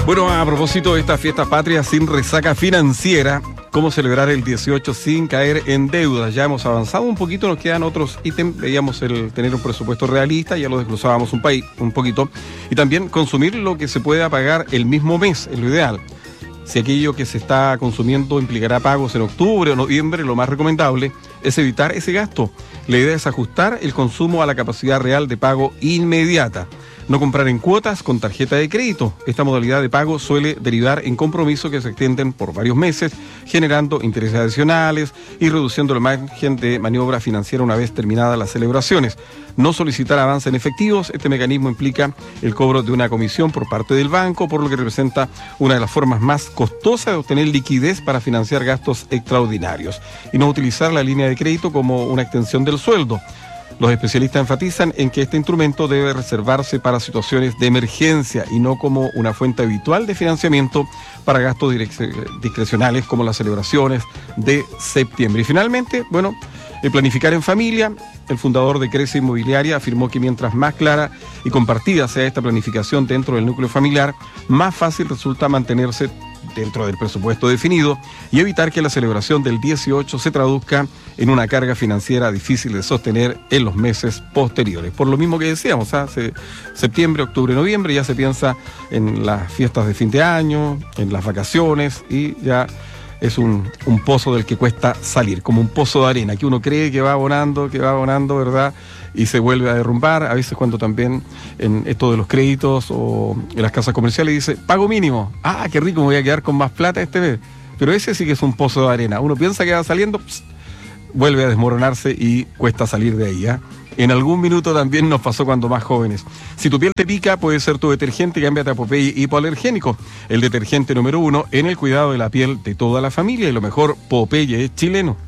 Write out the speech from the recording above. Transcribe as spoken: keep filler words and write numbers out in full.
Bueno, a propósito de esta fiesta patria sin resaca financiera, ¿cómo celebrar el dieciocho sin caer en deudas? Ya hemos avanzado un poquito, nos quedan otros ítems. Veíamos el tener un presupuesto realista, ya lo desglosábamos un, país, un poquito. Y también consumir lo que se pueda pagar el mismo mes, es lo ideal. Si aquello que se está consumiendo implicará pagos en octubre o noviembre, lo más recomendable es evitar ese gasto. La idea es ajustar el consumo a la capacidad real de pago inmediata. No comprar en cuotas con tarjeta de crédito. Esta modalidad de pago suele derivar en compromisos que se extienden por varios meses, generando intereses adicionales y reduciendo el margen de maniobra financiera una vez terminadas las celebraciones. No solicitar avance en efectivos. Este mecanismo implica el cobro de una comisión por parte del banco, por lo que representa una de las formas más costosas de obtener liquidez para financiar gastos extraordinarios. Y no utilizar la línea de crédito como una extensión del sueldo. Los especialistas enfatizan en que este instrumento debe reservarse para situaciones de emergencia y no como una fuente habitual de financiamiento para gastos discrecionales como las celebraciones de septiembre. Y finalmente, bueno, el planificar en familia. El fundador de Crece Inmobiliaria afirmó que mientras más clara y compartida sea esta planificación dentro del núcleo familiar, más fácil resulta mantenerse dentro del presupuesto definido y evitar que la celebración del dieciocho se traduzca en una carga financiera difícil de sostener en los meses posteriores. Por lo mismo que decíamos, ¿ah? Se, septiembre, octubre, noviembre, ya se piensa en las fiestas de fin de año, en las vacaciones, y ya es un, un pozo del que cuesta salir, como un pozo de arena, que uno cree que va abonando, que va abonando, ¿verdad? Y se vuelve a derrumbar. A veces cuando también en esto de los créditos o en las casas comerciales dice, pago mínimo. Ah, qué rico, me voy a quedar con más plata este mes. Pero ese sí que es un pozo de arena. Uno piensa que va saliendo, pss, vuelve a desmoronarse y cuesta salir de ahí, ¿eh? En algún minuto también nos pasó cuando más jóvenes. Si tu piel te pica, puede ser tu detergente, cámbiate a Popeye hipoalergénico. El detergente número uno en el cuidado de la piel de toda la familia. Y lo mejor, Popeye es chileno.